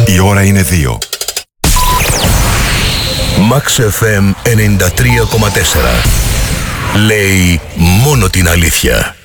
Η ώρα είναι 2. Max FM 93,4. Λέει μόνο την αλήθεια.